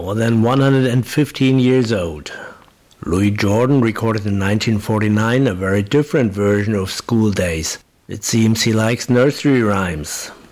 more than 115 years old. Louis Jordan recorded in 1949 a very different version of School Days. It seems he likes nursery rhymes.